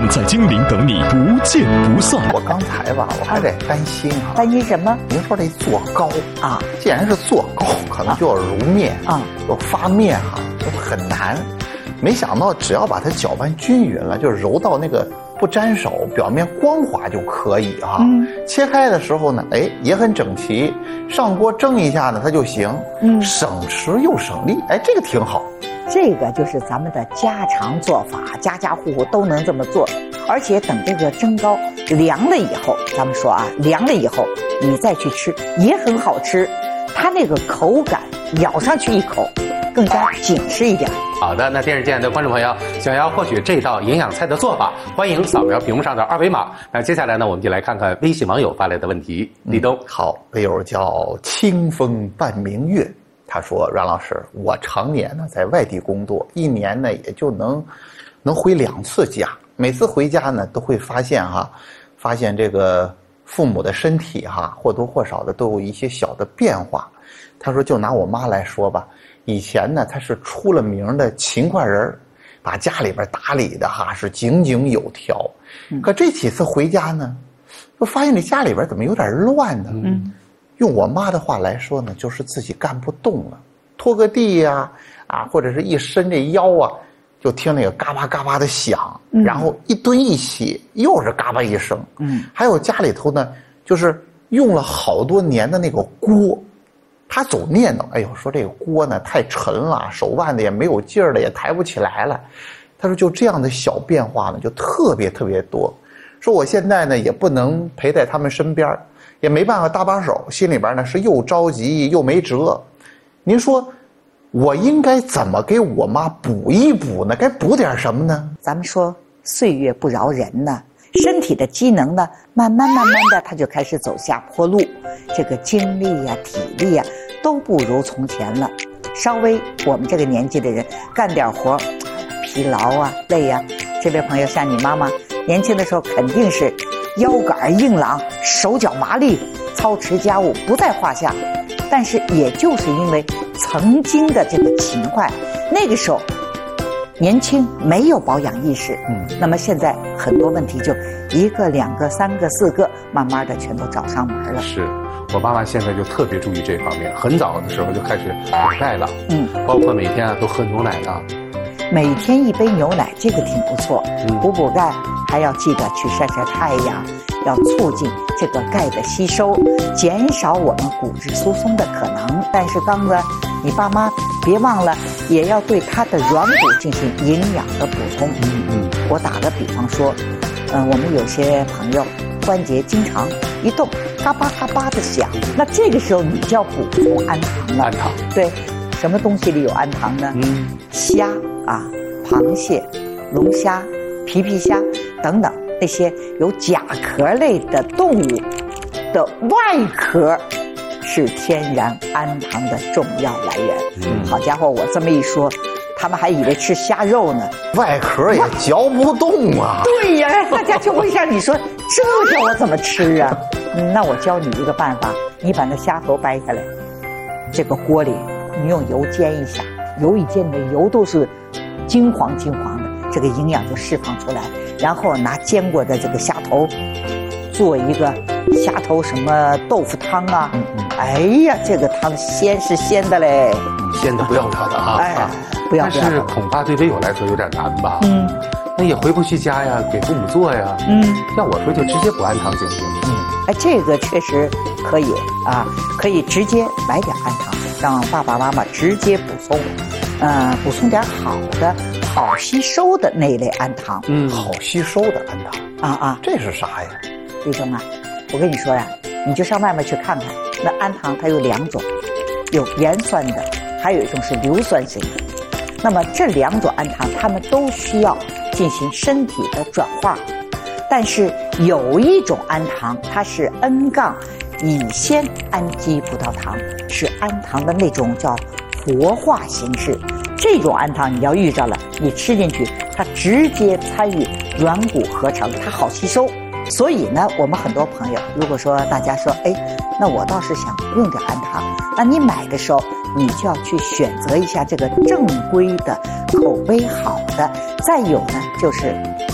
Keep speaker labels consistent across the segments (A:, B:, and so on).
A: 永在精灵等你不见不散。
B: 我刚才吧，我还在担心啊，
C: 担心什么？
B: 您说这做糕
C: 啊，
B: 既然是做糕，可能就要揉面啊，要发面哈，就很难。没想到只要把它搅拌均匀了，就揉到那个不沾手、表面光滑就可以哈。切开的时候呢，哎，也很整齐。上锅蒸一下呢，它就行。省时又省力，哎，这个挺好。
C: 这个就是咱们的家常做法，家家户户都能这么做。而且等这个蒸糕凉了以后，咱们说啊，凉了以后你再去吃也很好吃，它那个口感咬上去一口更加紧实一点。
D: 好的，那电视机前的观众朋友想要获取这道营养菜的做法，欢迎扫描屏幕上的二维码。那接下来呢，我们就来看看微信网友发来的问题。立冬，
B: 好，微友叫清风伴明月，他说：阮老师，我常年呢在外地工作，一年呢也就能回2次家，每次回家呢都会发现这个父母的身体或多或少的都有一些小的变化。他说，就拿我妈来说吧，以前呢她是出了名的勤快人，把家里边打理的是井井有条。可这几次回家呢，就发现这家里边怎么有点乱呢？用我妈的话来说呢，就是自己干不动了，拖个地呀，或者是一伸这腰啊，就听那个嘎巴嘎巴的响，然后一蹲一起又是嘎巴一声。还有家里头呢，就是用了好多年的那个锅，他总念叨，哎呦，说这个锅呢太沉了，手腕的也没有劲儿了，也抬不起来了。他说就这样的小变化呢，就特别特别多。说我现在呢也不能陪在他们身边，也没办法搭把手，心里边呢是又着急又没辙。您说我应该怎么给我妈补一补呢？该补点什么呢？
C: 咱们说岁月不饶人呢，身体的机能呢慢慢的它就开始走下坡路，这个精力呀体力呀都不如从前了。稍微我们这个年纪的人干点活疲劳啊累啊，这位朋友像你妈妈年轻的时候肯定是腰杆硬朗，手脚麻利，操持家务不在话下。但是也就是因为曾经的这个勤快，那个时候年轻没有保养意识，那么现在很多问题就1个2个3个4个慢慢的全都找上门了。
D: 是我妈妈现在就特别注意这方面，很早的时候就开始补钙了，包括每天都喝牛奶的。
C: 每天1杯牛奶，这个挺不错。补钙还要记得去晒晒太阳，要促进这个钙的吸收，减少我们骨质疏松的可能。但是刚子，你爸妈别忘了，也要对他的软骨进行营养的补充。我打个比方说，我们有些朋友关节经常一动，嘎巴嘎巴的响，那这个时候你就要补充氨糖了。
D: 氨糖，
C: 对，什么东西里有氨糖呢？虾螃蟹、龙虾、皮皮虾等等那些有甲壳类的动物的外壳是天然氨糖的重要来源。好家伙，我这么一说，他们还以为吃虾肉呢，
B: 外壳也嚼不动啊。
C: 对呀，大家就会像你说，这叫我怎么吃啊？那我教你一个办法，你把那虾头掰下来，这个锅里你用油煎一下，油一煎的油都是金黄金黄的，这个营养就释放出来。然后拿煎过的这个虾头做一个虾头什么豆腐汤啊，哎呀，这个汤鲜是鲜的嘞，
D: 鲜的不要了的啊！
C: 哎，不要。
D: 但是恐怕对微友来说有点难吧？那也回不去家呀，给父母做呀。要我说就直接补氨糖行不行？
C: 哎，这个确实可以啊，可以直接买点氨糖，让爸爸妈妈直接补充，补充点好的、好吸收的那一类氨糖。
B: 好吸收的氨糖这是啥呀？
C: 李总啊，我跟你说呀，你就上外面去看看，那氨糖它有2种，有盐酸的，还有一种是硫酸型的。那么这2种氨糖，它们都需要进行身体的转化。但是有一种氨糖，它是 N- 乙酰氨基葡萄糖，是氨糖的那种叫活化形式。这种氨糖你要遇着了，你吃进去，它直接参与软骨合成，它好吸收。所以呢，我们很多朋友，如果说大家说，哎，那我倒是想用点氨糖，那你买的时候，你就要去选择一下这个正规的、口碑好的。再有呢，就是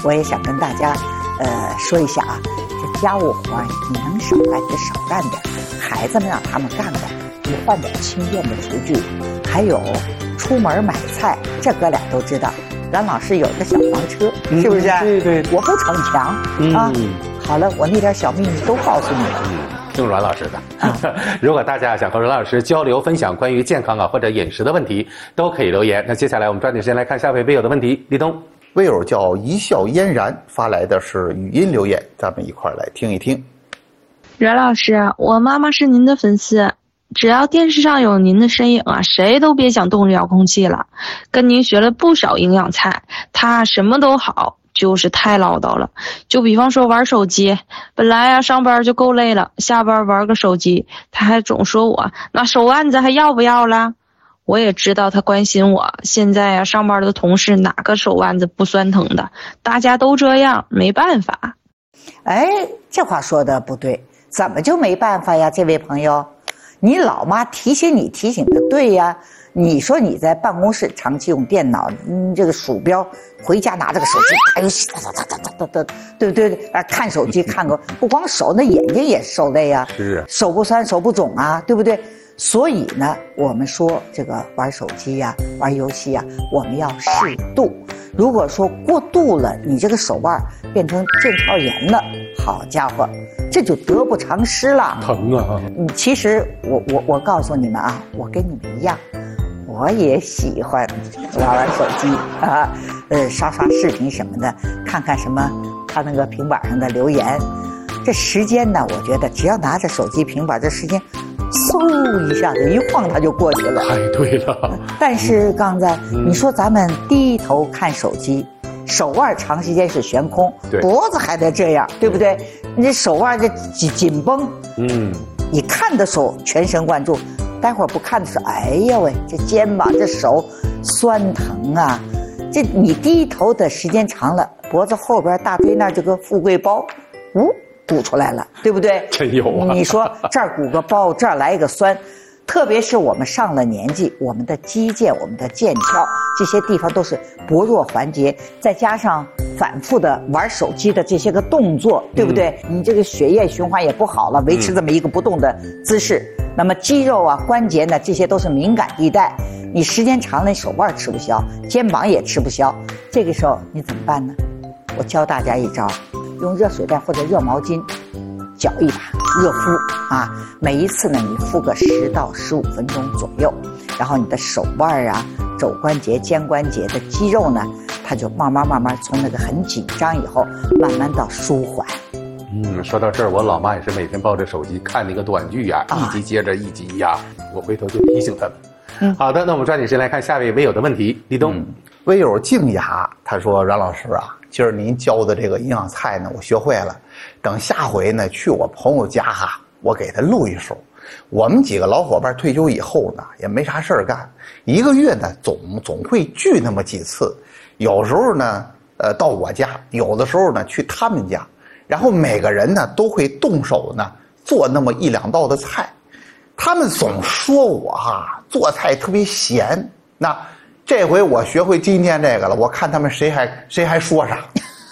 C: 我也想跟大家说一下啊，这家务活你能少干就少干点，孩子们让他们干干，你换点轻便的厨具，还有出门买菜，这哥俩都知道。阮老师有个小黄车，是不是？
D: 对，
C: 我不逞强啊。好了，我那点小秘密都告诉你了。
D: 听阮老师的。如果大家想和阮老师交流分享关于健康或者饮食的问题，都可以留言。那接下来我们抓紧时间来看下位微友的问题。立冬，
B: 微友叫一笑嫣然发来的是语音留言，咱们一块儿来听一听。
E: 阮老师，我妈妈是您的粉丝，只要电视上有您的身影啊，谁都别想动遥控器了。跟您学了不少营养菜，她什么都好，就是太唠叨了。就比方说玩手机，本来啊上班就够累了，下班玩个手机，她还总说我那手腕子还要不要了。我也知道她关心我，现在啊上班的同事哪个手腕子不酸疼的，大家都这样，没办法。
C: 哎，这话说的不对，怎么就没办法呀？这位朋友，你老妈提醒你提醒的对呀。你说你在办公室长期用电脑，这个鼠标，回家拿这个手机打游戏，对不对？看手机看个，不光手，那眼睛也受累呀。
B: 是，
C: 手不酸手不肿啊，对不对？所以呢，我们说这个玩手机呀、玩游戏呀，我们要适度。如果说过度了，你这个手腕变成腱鞘炎了，好家伙，这就得不偿失了。
D: 疼啊！
C: 其实我告诉你们啊，我跟你们一样，我也喜欢玩手机啊，刷刷视频什么的，看看什么他那个平板上的留言。这时间呢，我觉得只要拿着手机平板，这时间嗖一下子一晃它就过去了。
D: 太对了。
C: 但是刚才你说咱们低头看手机，手腕长时间是悬空，脖子还得这样，对不对？你这手腕这紧绷，你看的时候全神贯注，待会儿不看的时候，哎呀喂，这肩膀这手酸疼啊！这你低头的时间长了，脖子后边大椎那儿这个富贵包，鼓出来了，对不对？
D: 真有啊！
C: 你说这儿鼓个包，这儿来一个酸，特别是我们上了年纪，我们的肌腱、我们的腱鞘这些地方都是薄弱环节，再加上反复的玩手机的这些个动作，对不对？你这个血液循环也不好了，维持这么一个不动的姿势，那么肌肉啊、关节呢，这些都是敏感地带，你时间长了，你手腕吃不消，肩膀也吃不消，这个时候你怎么办呢？我教大家一招。用热水袋或者热毛巾搅一把，热敷啊。每一次呢，你敷个10到15分钟左右，然后你的手腕啊、肘关节、肩关节的肌肉呢，它就慢慢从那个很紧张以后，慢慢到舒缓。
D: 说到这儿，我老妈也是每天抱着手机看那个短剧呀，一集接着一集呀，我回头就提醒他们。好的，那我们抓紧时间来看下位微友的问题。立冬，
B: 微友静雅他说：“阮老师啊，今儿您教的这个营养菜呢，我学会了。等下回呢去我朋友家哈，我给他录一手。我们几个老伙伴退休以后呢，也没啥事儿干，一个月呢总会聚那么几次。有时候呢，到我家，有的时候呢去他们家，然后每个人呢都会动手呢做那么1、2道的菜。他们总说我做菜特别咸。那这回我学会今天这个了，我看他们谁还说啥。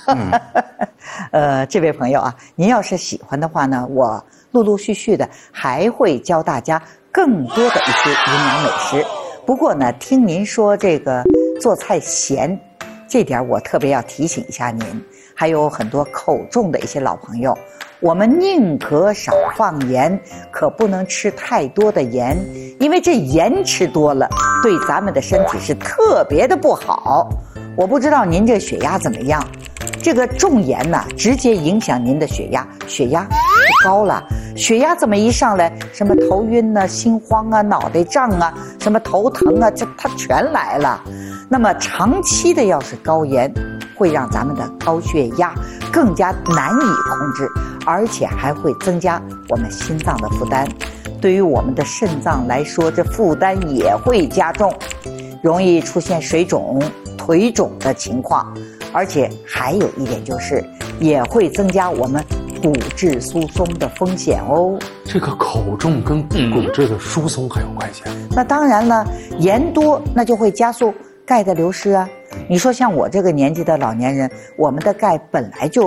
C: 这位朋友啊，您要是喜欢的话呢，我陆陆续续的还会教大家更多的一些营养美食。不过呢，听您说这个做菜咸，这点我特别要提醒一下您，还有很多口重的一些老朋友，我们宁可少放盐，可不能吃太多的盐，因为这盐吃多了对咱们的身体是特别的不好。我不知道您这血压怎么样，这个重盐呢，直接影响您的血压，血压就高了。血压这么一上来，什么头晕啊、心慌啊、脑袋胀啊、什么头疼啊，这它全来了。那么长期的要是高盐，会让咱们的高血压更加难以控制，而且还会增加我们心脏的负担。对于我们的肾脏来说，这负担也会加重，容易出现水肿、腿肿的情况。而且还有一点就是，也会增加我们骨质疏松的风险哦。
D: 这个口重跟骨质的疏松还有关系啊？
C: 那当然了，盐多那就会加速钙的流失啊。 你说像我这个年纪的老年人，我们的钙本来就